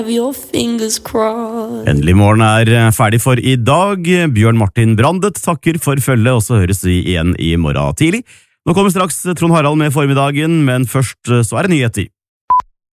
your fingers crossed. Endelig morgen ferdig for i dag. Bjørn Martin Brandet takker for følget, og så høres vi igjen i morgen tidlig. Nå kommer straks Trond Harald med formiddagen, men først så det nyheter.